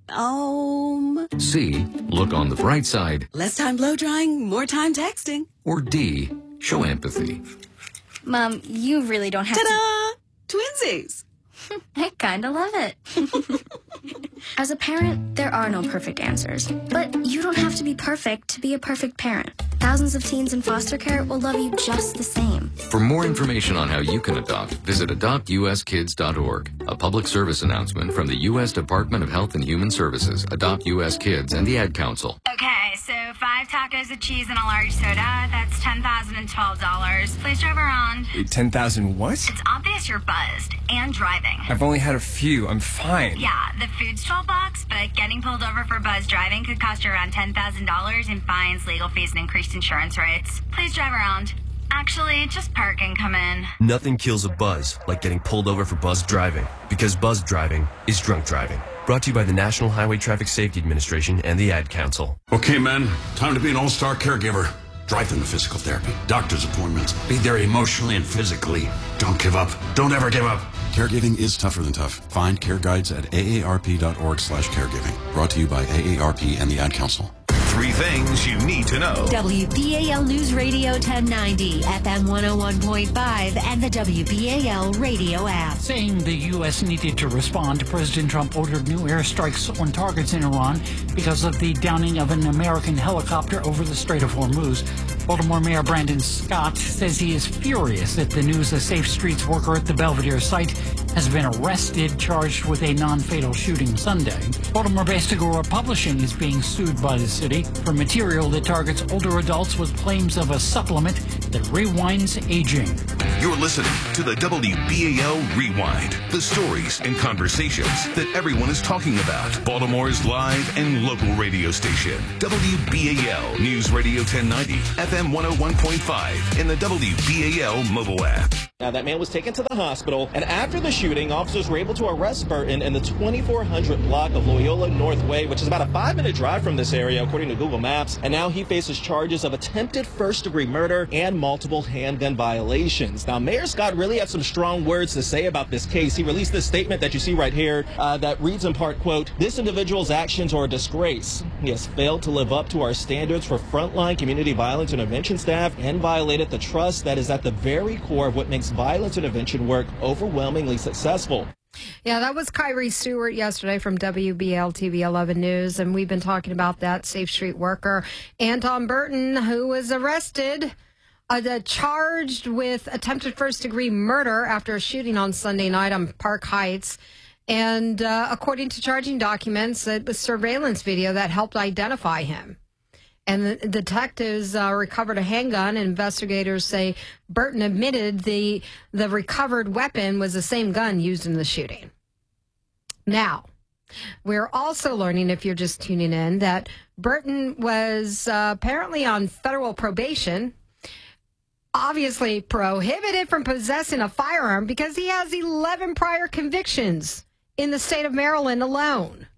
Um. C, look on the bright side. Less time blow drying, more time texting. Or D, show empathy. Mom, you really don't have Ta-da! to... Twinsies! I kinda love it. As a parent, there are no perfect answers. But you don't have to be perfect to be a perfect parent. Thousands of teens in foster care will love you just the same. For more information on how you can adopt, visit adopt u s kids dot org. A public service announcement from the U S Department of Health and Human Services, Adopt U S Kids, and the Ad Council. Okay, so five tacos of cheese and a large soda. That's ten thousand twelve dollars. Please drive around. ten thousand what? It's obvious you're buzzed and driving. I've only had a few. I'm fine. Yeah, the food's twelve bucks, but getting pulled over for buzz driving could cost you around ten thousand dollars in fines, legal fees, and increased insurance rates. Please drive around. Actually, just park and come in. Nothing kills a buzz like getting pulled over for buzz driving, because buzz driving is drunk driving. Brought to you by the National Highway Traffic Safety Administration and the Ad Council. Okay, men, time to be an all-star caregiver. Drive them to physical therapy, doctor's appointments. Be there emotionally and physically. Don't give up. Don't ever give up. Caregiving is tougher than tough. Find care guides at A A R P dot org slash caregiving. Brought to you by A A R P and the Ad Council. Three things you need to know. W B A L News Radio ten ninety, F M one oh one point five, and the W B A L radio app. Saying the U S needed to respond, President Trump ordered new airstrikes on targets in Iran because of the downing of an American helicopter over the Strait of Hormuz. Baltimore Mayor Brandon Scott says he is furious that the news a Safe Streets worker at the Belvedere site has been arrested, charged with a non-fatal shooting Sunday. Baltimore-based Agora Publishing is being sued by the city for material that targets older adults with claims of a supplement that rewinds aging. You're listening to the W B A L Rewind, the stories and conversations that everyone is talking about. Baltimore's live and local radio station, W B A L News Radio ten ninety, F M one oh one point five, and the W B A L mobile app. Now, that man was taken to the hospital, and after the shooting, officers were able to arrest Burton in the twenty-four hundred block of Loyola North Way, which is about a five-minute drive from this area, according to Google Maps. And now he faces charges of attempted first-degree murder and multiple handgun violations. Now, Mayor Scott really had some strong words to say about this case. He released this statement that you see right here uh, that reads in part, quote, "This individual's actions are a disgrace. He has failed to live up to our standards for frontline community violence intervention staff and violated the trust that is at the very core of what makes violence intervention work overwhelmingly successful." Yeah, that was Kyrie Stewart yesterday from W B L T V eleven News, and we've been talking about that Safe Street worker, Anton Burton, who was arrested, uh, charged with attempted first-degree murder after a shooting on Sunday night on Park Heights. And uh, according to charging documents, it was surveillance video that helped identify him. And the detectives uh, recovered a handgun, and investigators say Burton admitted the the recovered weapon was the same gun used in the shooting. Now, we're also learning, if you're just tuning in, that Burton was uh, apparently on federal probation, obviously prohibited from possessing a firearm because he has eleven prior convictions in the state of Maryland alone.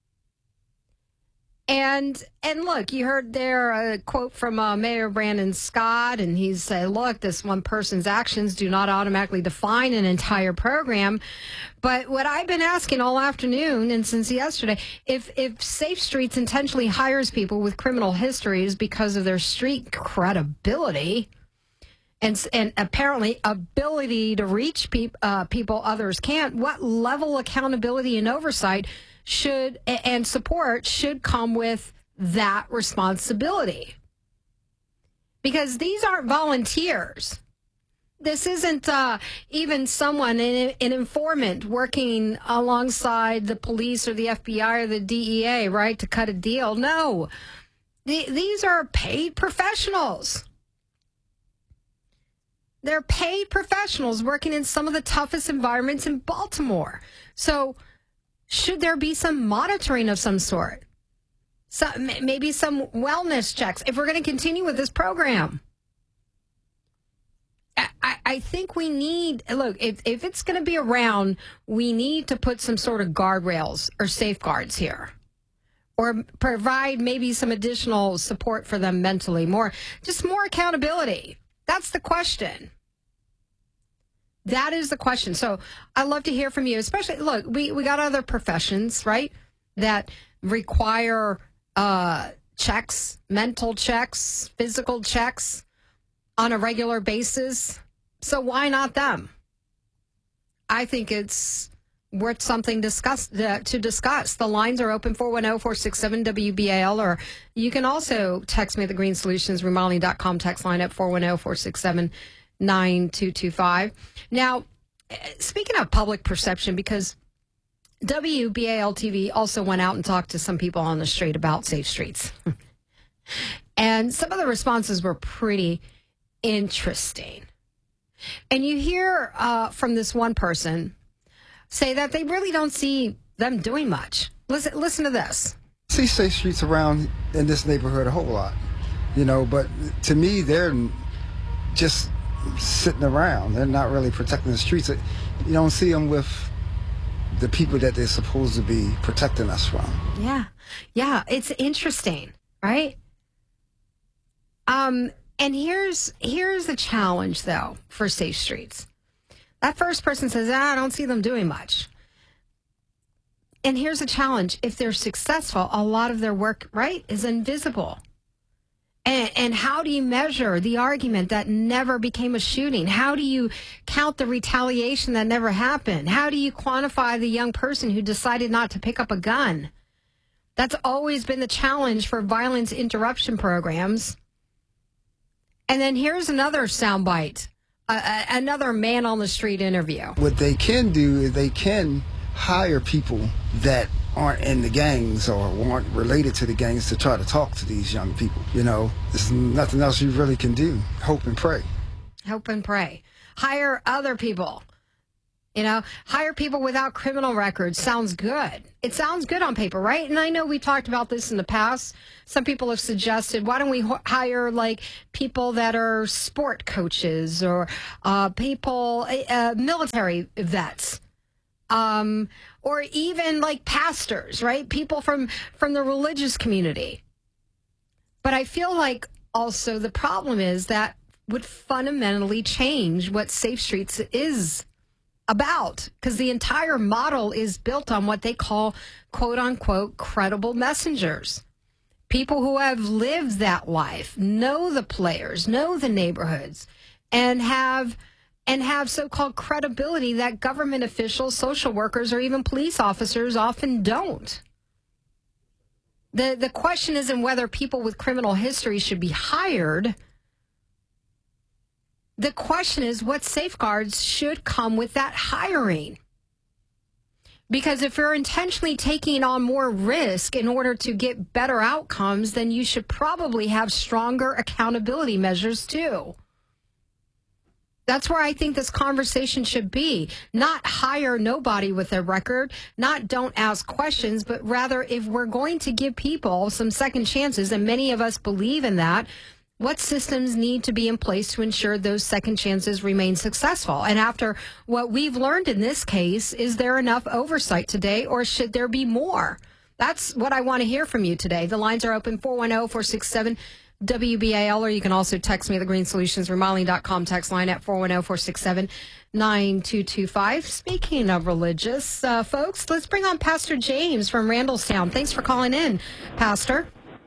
And and look, you heard there a quote from uh, Mayor Brandon Scott, and he said, look, this one person's actions do not automatically define an entire program. But what I've been asking all afternoon and since yesterday, if, if Safe Streets intentionally hires people with criminal histories because of their street credibility and, and apparently ability to reach peop, uh, people others can't, what level of accountability and oversight should and support should come with that responsibility? Because these aren't volunteers. This isn't uh, even someone, an, an informant working alongside the police or the F B I or the D E A, right, to cut a deal. No, the, these are paid professionals. They're paid professionals working in some of the toughest environments in Baltimore. So should there be some monitoring of some sort? So maybe some wellness checks if we're going to continue with this program. I, I think we need, look, if, if it's going to be around, we need to put some sort of guardrails or safeguards here. Or provide maybe some additional support for them mentally. More, just more accountability. That's the question. That is the question. So I'd love to hear from you, especially, look, we, we got other professions, right, that require uh, checks, mental checks, physical checks on a regular basis. So why not them? I think it's worth something discuss, uh, to discuss. The lines are open, four one zero, four six seven, W B A L, or you can also text me at the Green Solutions Remodeling dot com text line at four one zero, four six seven, nine two two five. Now, speaking of public perception, because W B A L T V also went out and talked to some people on the street about Safe Streets. And some of the responses were pretty interesting. And you hear uh, from this one person say that they really don't see them doing much. Listen, listen to this. I see Safe Streets around in this neighborhood a whole lot, you know, but to me, they're just sitting around. They're not really protecting the streets. You don't see them with the people that they're supposed to be protecting us from. Yeah. Yeah. It's interesting, right? Um, and here's, here's the challenge though for Safe Streets. That first person says, ah, I don't see them doing much. And here's the challenge. If they're successful, a lot of their work, right, is invisible. And, and how do you measure the argument that never became a shooting? How do you count the retaliation that never happened? How do you quantify the young person who decided not to pick up a gun? That's always been the challenge for violence interruption programs. And then here's another soundbite, uh, another man on the street interview. What they can do is they can hire people that aren't in the gangs or aren't related to the gangs to try to talk to these young people. You know, there's nothing else you really can do. Hope and pray. Hope and pray. Hire other people. You know, hire people without criminal records. Sounds good. It sounds good on paper, right? And I know we talked about this in the past. Some people have suggested, why don't we h- hire like people that are sport coaches or uh, people, uh, military vets, um, or even like pastors, right? People from, from the religious community. But I feel like also the problem is that would fundamentally change what Safe Streets is about, because the entire model is built on what they call, quote unquote, credible messengers. People who have lived that life, know the players, know the neighborhoods, and have and have so-called credibility that government officials, social workers, or even police officers often don't. The the question isn't whether people with criminal history should be hired. The question is, what safeguards should come with that hiring? Because if you're intentionally taking on more risk in order to get better outcomes, then you should probably have stronger accountability measures too. That's where I think this conversation should be. Not hire nobody with a record, not don't ask questions, but rather if we're going to give people some second chances, and many of us believe in that, what systems need to be in place to ensure those second chances remain successful? And after what we've learned in this case, is there enough oversight today, or should there be more? That's what I want to hear from you today. The lines are open, four one zero, four six seven, W B A L, or you can also text me at the Green Solutions Remodeling dot com text line at four one zero, four six seven, nine two two five. Speaking of religious uh, folks, let's bring on Pastor James from Randallstown. Thanks for calling in, Pastor.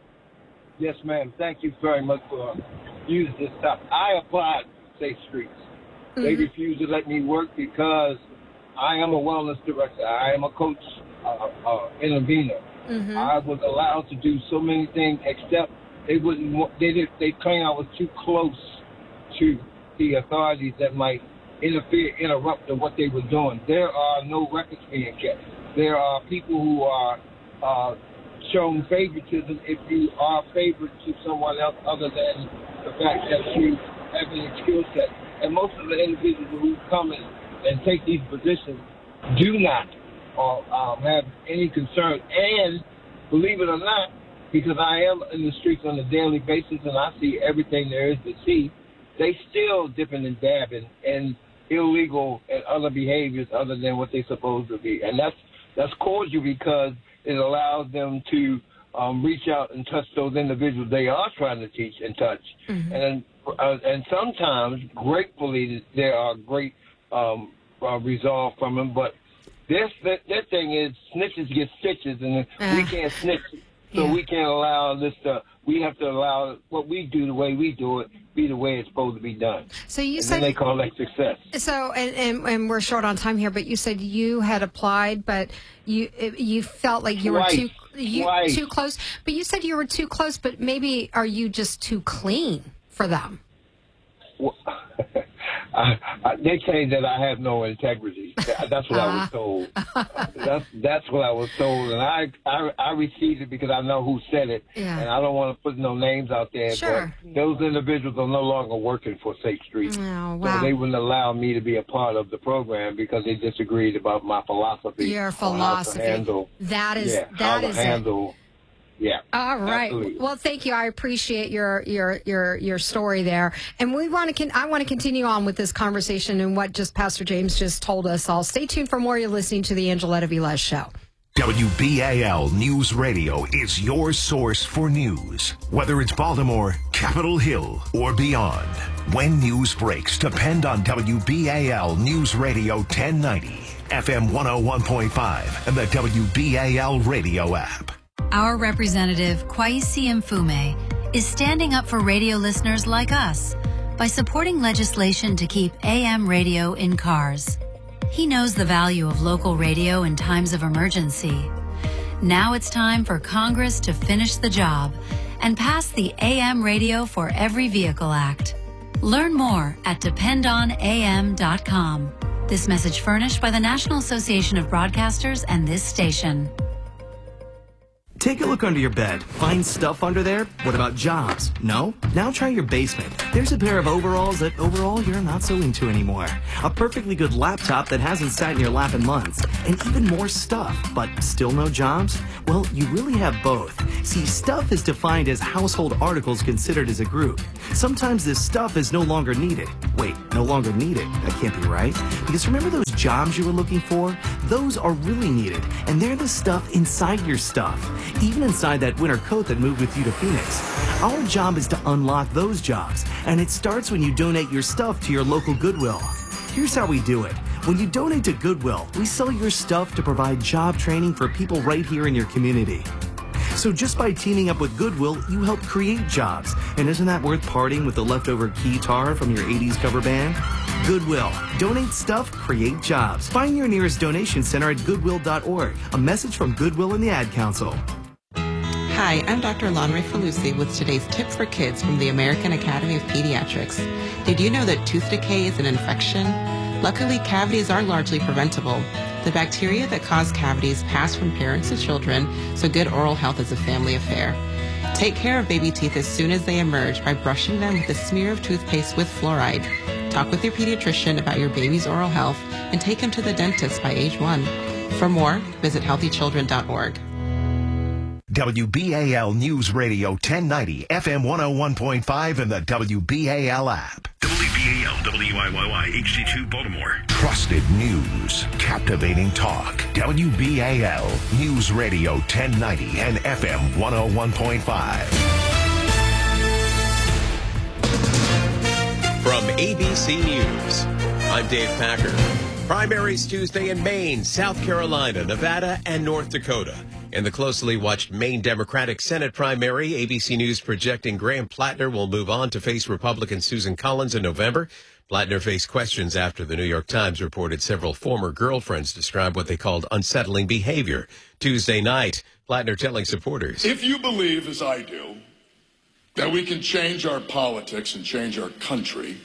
Yes, ma'am. Thank you very much for using this stuff. I applied Safe Streets. Mm-hmm. They refused to let me work because I am a wellness director. I am a coach, uh, uh, intervener. Mm-hmm. I was allowed to do so many things, except they wouldn't. They did. They claimed I was too close to the authorities that might interfere, interrupt what they were doing. There are no records being kept. There are people who are. Uh, shown favoritism if you are favored to someone else other than the fact that you have any skill set. And most of the individuals who come in and take these positions do not or um, have any concern. And believe it or not, because I am in the streets on a daily basis and I see everything there is to see, they still dipping and dabbing in illegal and other behaviors other than what they're supposed to be. And that's that's cordial because it allows them to um, reach out and touch those individuals they are trying to teach and touch. Mm-hmm. And uh, and sometimes, gratefully, there are great um, uh, resolve from them. But this that, that thing is snitches get stitches, and uh, we can't snitch. So yeah. we can't allow this to, we have to allow what we do the way we do it be the way it's supposed to be done. So you and said then they call that success. So, and, and, and we're short on time here, but you said you had applied, but you you felt like you Twice. were too you, too close. But you said you were too close, but maybe are you just too clean for them? Well, I, I, they say that I have no integrity. That's what uh, I was told. That's that's what I was told, and I, I I received it because I know who said it, yeah. and I don't want to put no names out there. Sure. But those individuals are no longer working for Safe Street, oh, wow. so they wouldn't allow me to be a part of the program because they disagreed about my philosophy. Your philosophy. How to handle, that is yeah, that how is to handle. It. Yeah. All right. Absolutely. Well, thank you. I appreciate your your your your story there, and we want to. Con- I want to continue on with this conversation and what just Pastor James just told us all. Stay tuned for more. You're listening to the Angeletta Velez Show. W B A L News Radio is your source for news, whether it's Baltimore, Capitol Hill, or beyond. When news breaks, depend on W B A L News Radio ten ninety, F M one oh one point five, and the W B A L radio app. Our representative, Kwesi Mfume, is standing up for radio listeners like us by supporting legislation to keep A M radio in cars. He knows the value of local radio in times of emergency. Now it's time for Congress to finish the job and passed the A M Radio for Every Vehicle Act. Learn more at depend on A M dot com. This message furnished by the National Association of Broadcasters and this station. Take a look under your bed. Find stuff under there? What about jobs? No? Now try your basement. There's a pair of overalls that overall you're not so into anymore. A perfectly good laptop that hasn't sat in your lap in months. And even more stuff, but still no jobs? Well, you really have both. See, stuff is defined as household articles considered as a group. Sometimes this stuff is no longer needed. Wait, no longer needed? That can't be right. Because remember those jobs you were looking for? Those are really needed. And they're the stuff inside your stuff. Even inside that winter coat that moved with you to Phoenix. Our job is to unlock those jobs, and it starts when you donate your stuff to your local Goodwill. Here's how we do it. When you donate to Goodwill, we sell your stuff to provide job training for people right here in your community. So just by teaming up with Goodwill, you help create jobs. And isn't that worth parting with the leftover keytar from your eighties cover band? Goodwill. Donate stuff, create jobs. Find your nearest donation center at goodwill dot org. A message from Goodwill and the Ad Council. Hi, I'm Doctor Lonray Falusi with today's tip for kids from the American Academy of Pediatrics. Did you know that tooth decay is an infection? Luckily, cavities are largely preventable. The bacteria that cause cavities pass from parents to children, so good oral health is a family affair. Take care of baby teeth as soon as they emerge by brushing them with a smear of toothpaste with fluoride. Talk with your pediatrician about your baby's oral health and take him to the dentist by age one. For more, visit healthy children dot org. W B A L News Radio ten ninety, F M one oh one point five, and the W B A L app. W B A L, W I Y Y, H D two, Baltimore. Trusted news, captivating talk. W B A L News Radio ten ninety and F M one oh one point five. From A B C News, I'm Dave Packer. Primaries Tuesday in Maine, South Carolina, Nevada, and North Dakota. In the closely watched Maine Democratic Senate primary, A B C News projecting Graham Plattner will move on to face Republican Susan Collins in November. Plattner faced questions after the New York Times reported several former girlfriends described what they called unsettling behavior. Tuesday night, Plattner telling supporters, if you believe, as I do, that we can change our politics and change our country,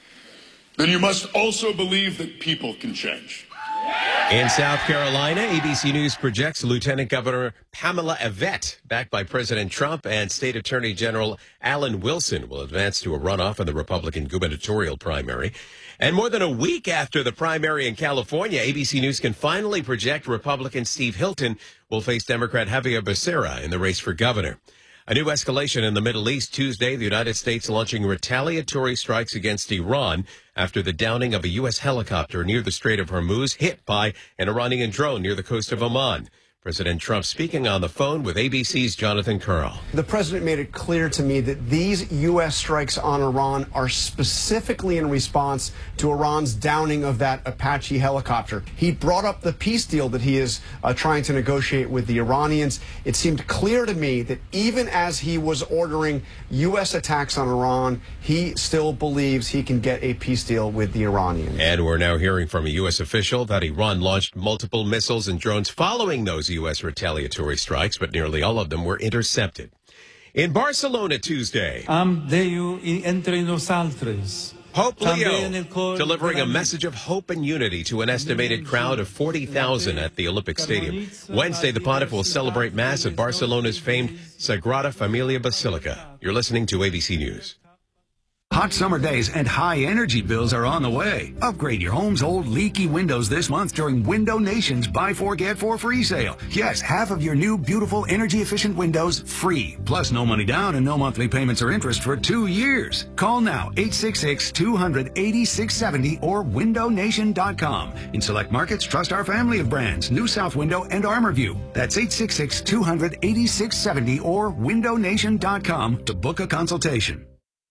then you must also believe that people can change. In South Carolina, A B C News projects Lieutenant Governor Pamela Yvette, backed by President Trump, and State Attorney General Alan Wilson will advance to a runoff in the Republican gubernatorial primary. And more than a week after the primary in California, A B C News can finally project Republican Steve Hilton will face Democrat Javier Becerra in the race for governor. A new escalation in the Middle East. Tuesday, the United States launching retaliatory strikes against Iran after the downing of a U S helicopter near the Strait of Hormuz hit by an Iranian drone near the coast of Oman. President Trump speaking on the phone with A B C's Jonathan Karl. The president made it clear to me that these U S strikes on Iran are specifically in response to Iran's downing of that Apache helicopter. He brought up the peace deal that he is uh, trying to negotiate with the Iranians. It seemed clear to me that even as he was ordering U S attacks on Iran, he still believes he can get a peace deal with the Iranians. And we're now hearing from a U S official that Iran launched multiple missiles and drones following those U S retaliatory strikes, but nearly all of them were intercepted. In Barcelona Tuesday, Am Deu entre nosaltres. Pope Leo delivering a message of hope and unity to an estimated crowd of forty thousand at the Olympic Stadium. Wednesday, the pontiff will celebrate Mass at Barcelona's famed Sagrada Familia Basilica. You're listening to A B C News. Hot summer days and high energy bills are on the way. Upgrade your home's old leaky windows this month during Window Nation's Buy Four Get Four Free sale. Yes, half of your new beautiful energy efficient windows free. Plus no money down and no monthly payments or interest for two years. Call now eight six six, two hundred, eighty-six seventy or window nation dot com. In select markets, trust our family of brands, New South Window and ArmorView. That's eight six six, two hundred, eighty-six seventy or window nation dot com to book a consultation.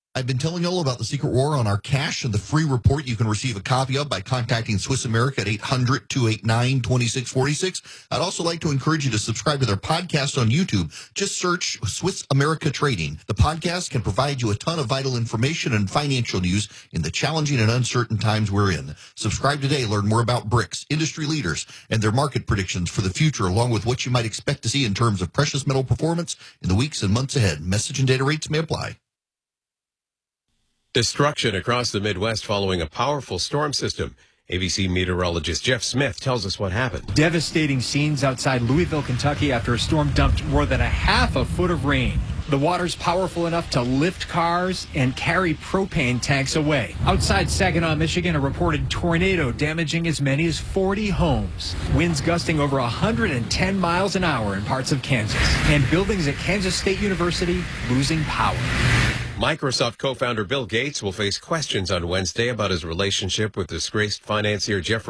I've been telling you all about the secret war on our cash and the free report you can receive a copy of by contacting Swiss America at eight hundred, two eight nine, two six four six. I'd also like to encourage you to subscribe to their podcast on YouTube. Just search Swiss America Trading. The podcast can provide you a ton of vital information and financial news in the challenging and uncertain times we're in. Subscribe today. Learn more about BRICS, industry leaders, and their market predictions for the future, along with what you might expect to see in terms of precious metal performance in the weeks and months ahead. Message and data rates may apply. Destruction across the Midwest following a powerful storm system. A B C meteorologist Jeff Smith tells us what happened. Devastating scenes outside Louisville, Kentucky after a storm dumped more than a half a foot of rain. The water's powerful enough to lift cars and carry propane tanks away. Outside Saginaw, Michigan, a reported tornado damaging as many as forty homes. Winds gusting over one hundred ten miles an hour in parts of Kansas. And buildings at Kansas State University losing power. Microsoft co-founder Bill Gates will face questions on Wednesday about his relationship with disgraced financier Jeffrey